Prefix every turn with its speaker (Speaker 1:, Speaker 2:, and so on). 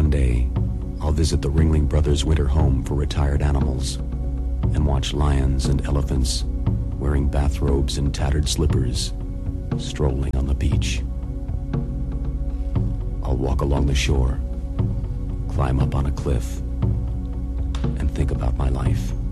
Speaker 1: one day, I'll visit the Ringling Brothers Winter Home for Retired Animals and watch lions and elephants wearing bathrobes and tattered slippers strolling on the beach. I'll walk along the shore, climb up on a cliff, and think about my life.